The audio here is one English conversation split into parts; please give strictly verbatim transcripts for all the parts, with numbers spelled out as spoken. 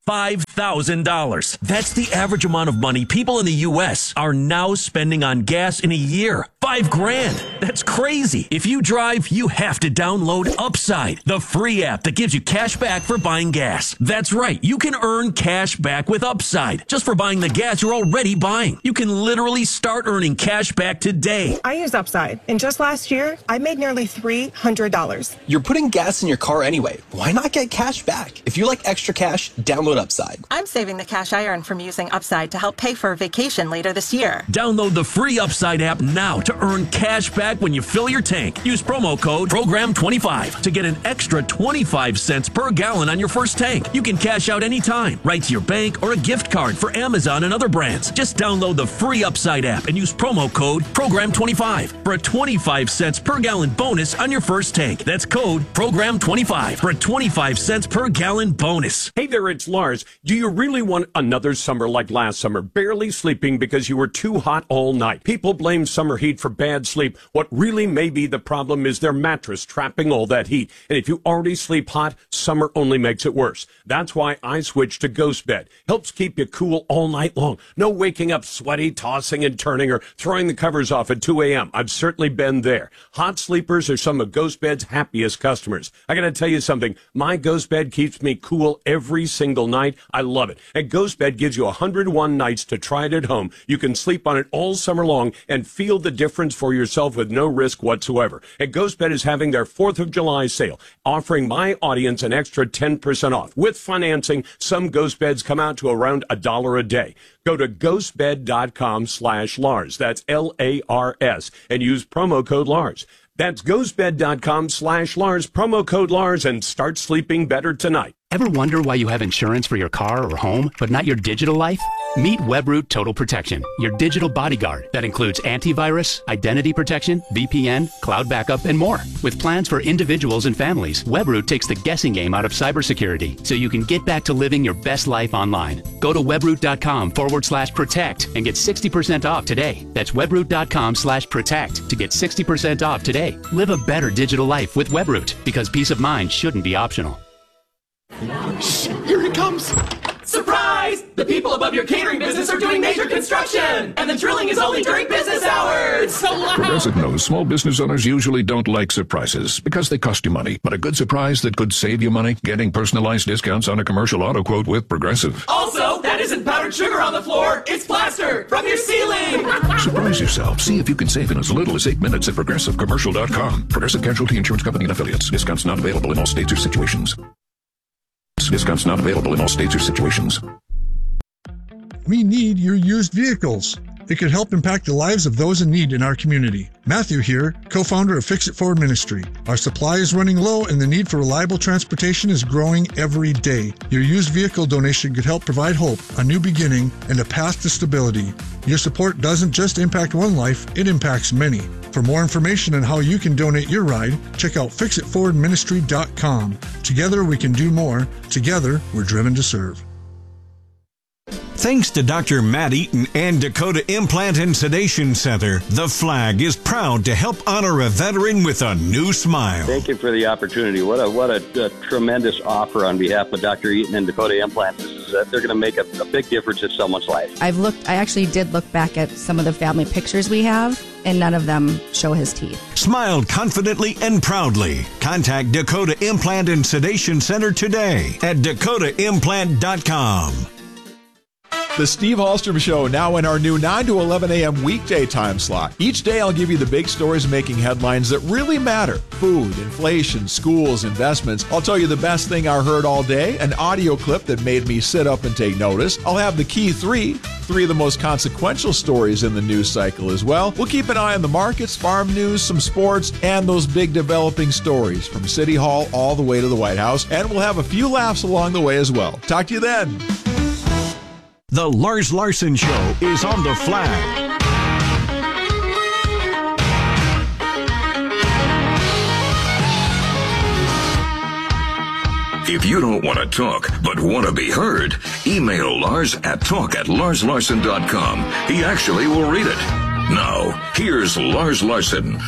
five thousand dollars. That's the average amount of money people in the U S are now spending on gas in a year. Five grand. That's crazy. If you drive, you have to download Upside, the free app that gives you cash back for buying gas. That's right. You can earn cash back with Upside just for buying the gas you're already buying. You can literally start earning cash back today. I use Upside, and just last year, I made nearly three hundred dollars. You're putting gas in your car anyway. Why not get cash back? If you like extra cash, download Upside. I'm saving the cash I earn from using Upside to help pay for a vacation later this year. Download the free Upside app now to earn cash back when you fill your tank. Use promo code program twenty-five to get an extra twenty-five cents per gallon on your first tank. You can cash out anytime, right to your bank or a gift card for Amazon and other brands. Just download the free Upside app and use promo code program twenty-five for a twenty-five cents per gallon bonus on your first tank. That's code program twenty-five for a twenty-five cents per gallon bonus. Hey there, it's Lars. Do you really want another summer like last summer, barely sleeping because you were too hot all night? People blame summer heat for bad sleep. What really may be the problem is their mattress trapping all that heat. And if you already sleep hot, summer only makes it worse. That's why I switched to Ghost Bed. Helps keep you cool all night long. No waking up sweaty, tossing and turning, or throwing the covers off at two a.m. I've certainly been there. Hot sleepers are some of Ghost Bed's happiest customers. I gotta tell you something. My Ghost Bed keeps me cool every single night. I love it. And Ghost Bed gives you one hundred one nights to try it at home. You can sleep on it all summer long and feel the difference for yourself with no risk whatsoever. And Ghost Bed is having their fourth of July sale, offering my audience an extra ten percent off. With financing, some Ghost Beds come out to around a dollar a day. Go to ghostbed.com slash Lars. That's L A R S. And use promo code Lars. That's ghostbed.com slash Lars, promo code Lars, and start sleeping better tonight. Ever wonder why you have insurance for your car or home, but not your digital life? Meet Webroot Total Protection, your digital bodyguard that includes antivirus, identity protection, V P N, cloud backup, and more. With plans for individuals and families, Webroot takes the guessing game out of cybersecurity so you can get back to living your best life online. Go to webroot.com forward slash protect and get sixty percent off today. That's webroot.com slash protect to get sixty percent off today. Live a better digital life with Webroot, because peace of mind shouldn't be optional. Shh, here it comes. Surprise! The people above your catering business are doing major construction, and the drilling is only during business hours. It's so loud. Progressive knows small business owners usually don't like surprises because they cost you money. But a good surprise that could save you money, getting personalized discounts on a commercial auto quote with Progressive. Also, that isn't powdered sugar on the floor. It's plaster from your ceiling. Surprise yourself. See if you can save in as little as eight minutes at progressive commercial dot com. Progressive Casualty Insurance Company and Affiliates. Discounts not available in all states or situations. Discounts not available in all states or situations. We need your used vehicles. It could help impact the lives of those in need in our community. Matthew here, co-founder of Fix It Ford Ministry. Our supply is running low and the need for reliable transportation is growing every day. Your used vehicle donation could help provide hope, a new beginning, and a path to stability. Your support doesn't just impact one life, it impacts many. For more information on how you can donate your ride, check out fix it ford ministry dot com. Together we can do more. Together we're driven to serve. Thanks to Doctor Matt Eaton and Dakota Implant and Sedation Center, the Flag is proud to help honor a veteran with a new smile. Thank you for the opportunity. What a what a, a tremendous offer on behalf of Doctor Eaton and Dakota Implant. This is uh, they're going to make a, a big difference in someone's life. I've looked. I actually did look back at some of the family pictures we have, and none of them show his teeth. Smile confidently and proudly. Contact Dakota Implant and Sedation Center today at dakota implant dot com. The Steve Hallstrom Show, now in our new nine to eleven a.m. weekday time slot. Each day I'll give you the big stories making headlines that really matter. Food, inflation, schools, investments. I'll tell you the best thing I heard all day, an audio clip that made me sit up and take notice. I'll have the key three, three of the most consequential stories in the news cycle as well. We'll keep an eye on the markets, farm news, some sports, and those big developing stories from City Hall all the way to the White House. And we'll have a few laughs along the way as well. Talk to you then. The Lars Larson Show is on the Flag. If you don't want to talk, but want to be heard, email Lars at talk at lars larson dot com. He actually will read it. Now, here's Lars Larson.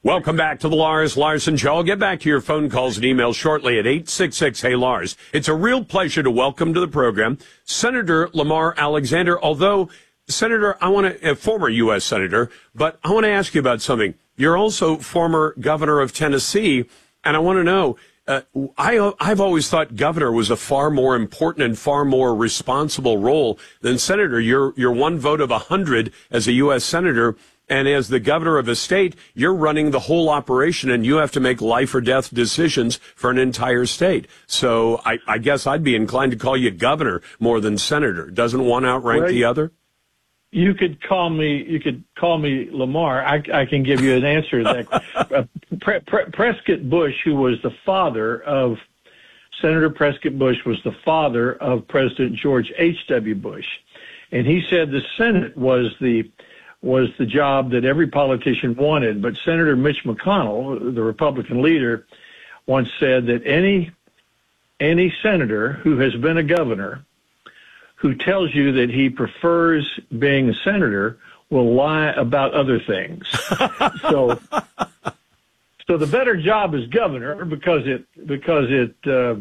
Welcome back to the Lars Larson Show. I'll get back to your phone calls and emails shortly at eight six six, hey Lars. It's a real pleasure to welcome to the program Senator Lamar Alexander, although, Senator, I want to, a former U S Senator, but I want to ask you about something. You're also former governor of Tennessee, and I want to know, uh, I, I've always thought governor was a far more important and far more responsible role than senator. You're, you're one vote of a hundred as a U S Senator. And as the governor of a state, you're running the whole operation, and you have to make life or death decisions for an entire state. So I, I guess I'd be inclined to call you governor more than senator. Doesn't one outrank well, the other? You could call me. You could call me Lamar. I, I can give you an answer to that. uh, Pre- Pre- Prescott Bush, who was the father of Senator Prescott Bush, was the father of President George H W. Bush, and he said the Senate was the was the job that every politician wanted. But Senator Mitch McConnell, the Republican leader, once said that any any senator who has been a governor who tells you that he prefers being a senator will lie about other things. so so the better job is governor because it because it uh,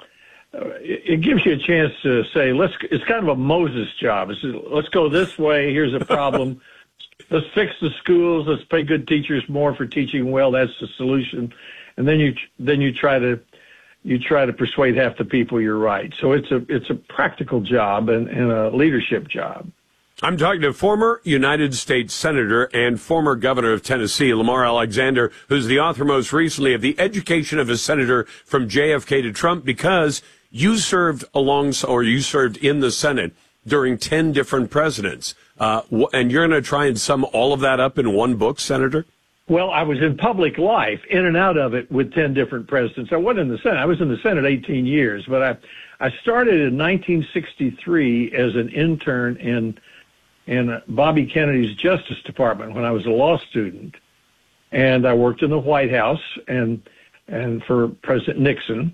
it gives you a chance to say, let's, it's kind of a Moses job. It's, let's go this way. Here's a problem. Let's fix the schools. Let's pay good teachers more for teaching well. That's the solution. And then you, then you try to, you try to persuade half the people you're right. So it's a, it's a practical job and, and a leadership job. I'm talking to former United States Senator and former governor of Tennessee, Lamar Alexander, who's the author most recently of The Education of a Senator from J F K to Trump, because you served along, or you served in the Senate during ten different presidents. Uh, and you're going to try and sum all of that up in one book, Senator? Well, I was in public life, in and out of it, with ten different presidents. I wasn't in the Senate. I was in the Senate eighteen years, but I, I started in nineteen sixty-three as an intern in, in Bobby Kennedy's Justice Department when I was a law student. And I worked in the White House and, and for President Nixon.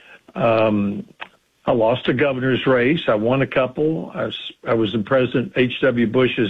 Um, I lost a governor's race. I won a couple. I was, I was in President H W. Bush's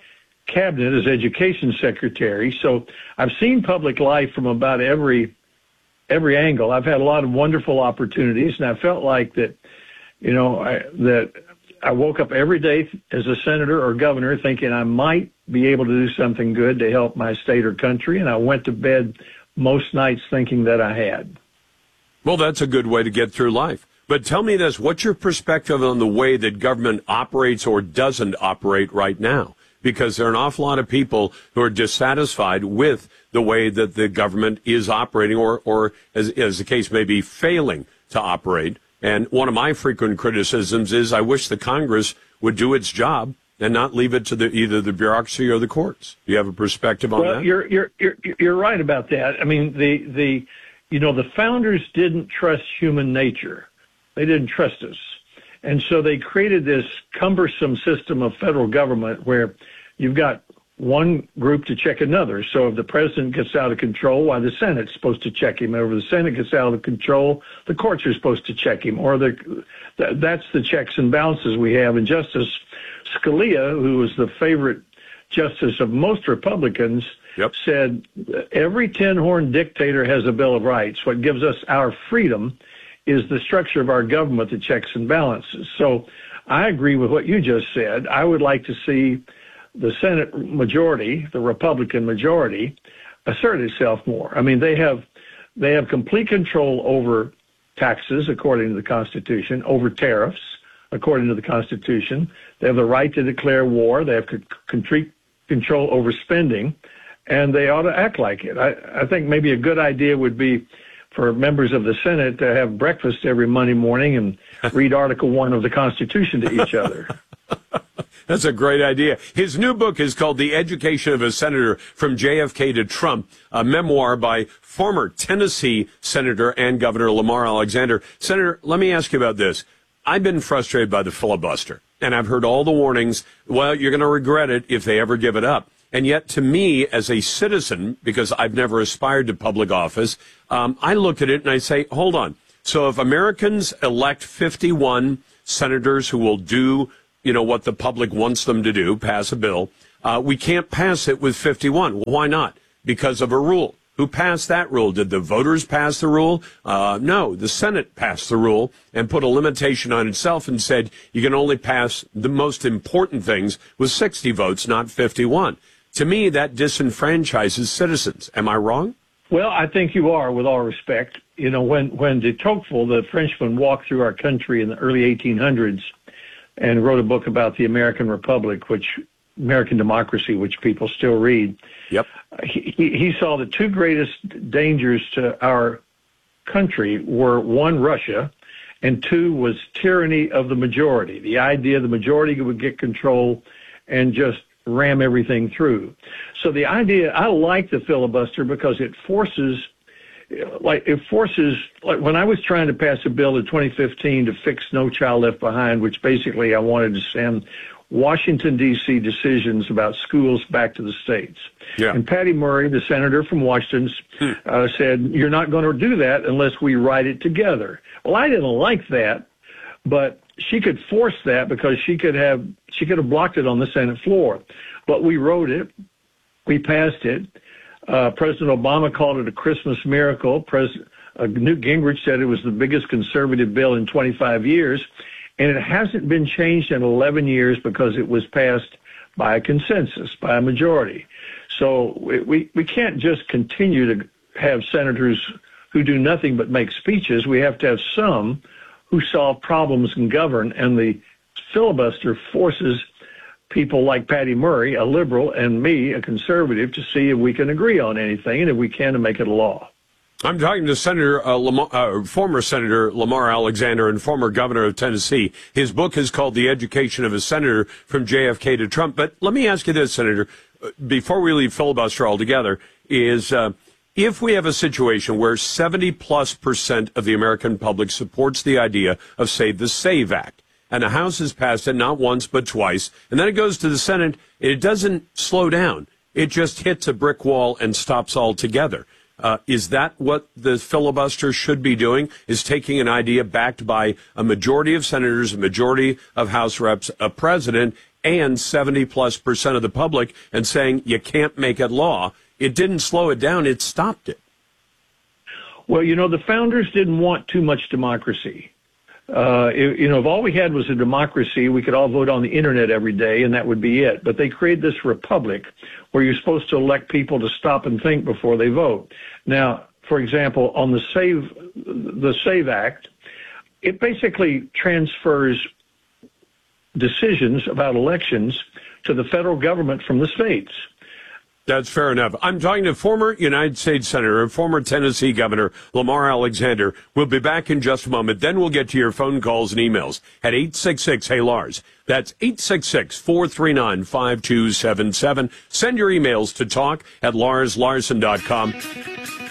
cabinet as education secretary. So I've seen public life from about every every angle. I've had a lot of wonderful opportunities, and I felt like that, you know, I, that I woke up every day as a senator or governor thinking I might be able to do something good to help my state or country, and I went to bed most nights thinking that I had. Well, that's a good way to get through life. But tell me this, what's your perspective on the way that government operates or doesn't operate right now? Because there are an awful lot of people who are dissatisfied with the way that the government is operating, or, or as, as the case may be, failing to operate. And one of my frequent criticisms is I wish the Congress would do its job and not leave it to the, either the bureaucracy or the courts. Do you have a perspective on well, that? You're, you're, you're, you're right about that. I mean, the, the, you know, the founders didn't trust human nature. They didn't trust us. And so they created this cumbersome system of federal government where you've got one group to check another. So if the president gets out of control, why the Senate's supposed to check him. Or if the Senate gets out of control, the courts are supposed to check him. Or the, that's the checks and balances we have. And Justice Scalia, who was the favorite justice of most Republicans, yep. said every tin-horn dictator has a Bill of Rights. What gives us our freedom is the structure of our government, the checks and balances. So I agree with what you just said. I would like to see the Senate majority, the Republican majority, assert itself more. I mean, they have they have complete control over taxes, according to the Constitution, over tariffs, according to the Constitution. They have the right to declare war. They have c- control over spending, and they ought to act like it. I, I think maybe a good idea would be for members of the Senate to have breakfast every Monday morning and read Article One of the Constitution to each other. That's a great idea. His new book is called The Education of a Senator from J F K to Trump, a memoir by former Tennessee Senator and Governor Lamar Alexander. Senator, let me ask you about this. I've been frustrated by the filibuster, and I've heard all the warnings, well, you're going to regret it if they ever give it up. And yet, to me, as a citizen, because I've never aspired to public office, um, I look at it and I say, hold on. So if Americans elect fifty-one senators who will do, you know, what the public wants them to do, pass a bill, uh, we can't pass it with fifty-one. Why not? Because of a rule. Who passed that rule? Did the voters pass the rule? Uh, no, the Senate passed the rule and put a limitation on itself and said you can only pass the most important things with sixty votes, not fifty-one. To me, that disenfranchises citizens. Am I wrong? Well, I think you are, with all respect. You know, when, when de Tocqueville, the Frenchman, walked through our country in the early eighteen hundreds and wrote a book about the American Republic, which American democracy, which people still read. Yep. He, he saw the two greatest dangers to our country were, one, Russia, and two was tyranny of the majority. The idea the majority would get control and just ram everything through. So the idea, I like the filibuster because it forces, like it forces, like when I was trying to pass a bill in twenty fifteen to fix No Child Left Behind, which basically I wanted to send Washington, D C decisions about schools back to the states. Yeah. And Patty Murray, the senator from Washington, hmm. uh, said, you're not going to do that unless we write it together. Well, I didn't like that, but she could force that because she could have she could have blocked it on the Senate floor. But we wrote it. We passed it. Uh, President Obama called it a Christmas miracle. President uh, Newt Gingrich said it was the biggest conservative bill in twenty-five years. And it hasn't been changed in eleven years because it was passed by a consensus, by a majority. So we, we can't just continue to have senators who do nothing but make speeches. We have to have some who solve problems and govern. And the filibuster forces people like Patty Murray, a liberal, and me, a conservative, to see if we can agree on anything, and if we can, to make it a law. I'm talking to Senator uh, Lamar, uh, former Senator Lamar Alexander and former governor of Tennessee. His book is called The Education of a Senator, From J F K to Trump. But let me ask you this, Senator, before we leave filibuster altogether, is uh, if we have a situation where seventy plus percent of the American public supports the idea of, say, the SAVE Act, and the House has passed it not once but twice, and then it goes to the Senate, it doesn't slow down. It just hits a brick wall and stops altogether. Uh, is that what the filibuster should be doing, is taking an idea backed by a majority of senators, a majority of House reps, a president, and seventy plus percent of the public, and saying you can't make it law? It didn't slow it down. It stopped it. Well, you know, the founders didn't want too much democracy. Uh, if, you know, if all we had was a democracy, we could all vote on the internet every day, and that would be it. But they created this republic where you're supposed to elect people to stop and think before they vote. Now, for example, on the Save, the Save Act, it basically transfers decisions about elections to the federal government from the states. That's fair enough. I'm talking to former United States Senator and former Tennessee Governor Lamar Alexander. We'll be back in just a moment. Then we'll get to your phone calls and emails at eight six six, hey Lars. That's eight six six, four three nine, five two seven seven. Send your emails to talk at lars larson dot com.